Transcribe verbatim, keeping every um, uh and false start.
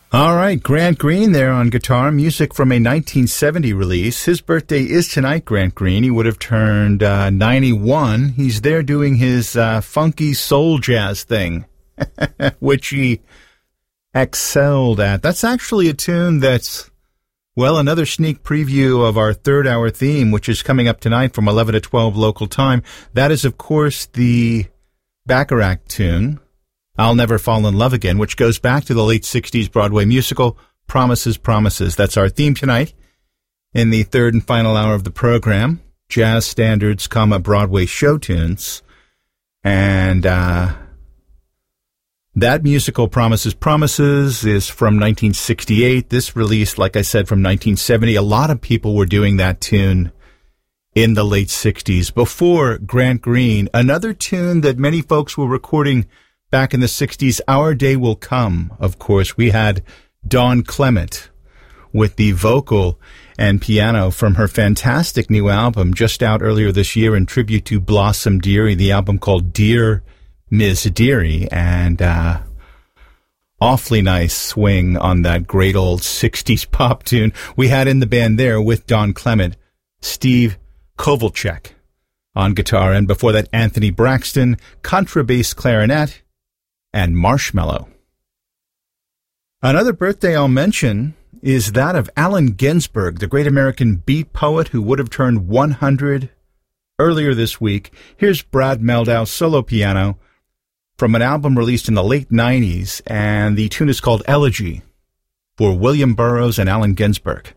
All right, Grant Green there on guitar, music from a nineteen seventy release. His birthday is tonight, Grant Green. He would have turned uh, ninety-one. He's there doing his uh, funky soul jazz thing, which he excelled at. That's actually a tune that's, well, another sneak preview of our third hour theme, which is coming up tonight from eleven to twelve local time. That is, of course, the Bacharach tune, I'll Never Fall in Love Again, which goes back to the late sixties Broadway musical, Promises, Promises. That's our theme tonight in the third and final hour of the program, jazz standards, comma, Broadway show tunes. And uh, that musical, Promises, Promises, is from nineteen sixty-eight. This release, like I said, from nineteen seventy. A lot of people were doing that tune in the late sixties. Before Grant Green, another tune that many folks were recording back in the sixties, Our Day Will Come. Of course, we had Dawn Clement with the vocal and piano from her fantastic new album just out earlier this year in tribute to Blossom Dearie, the album called Dear Miss Dearie, and uh, awfully nice swing on that great old sixties pop tune. We had in the band there with Dawn Clement, Steve Kovalchek on guitar, and before that, Anthony Braxton, contrabass clarinet, and Marshmallow. Another birthday I'll mention is that of Allen Ginsberg, the great American beat poet who would have turned one hundred earlier this week. Here's Brad Meldau solo piano from an album released in the late nineties, and the tune is called Elegy for William Burroughs and Allen Ginsberg.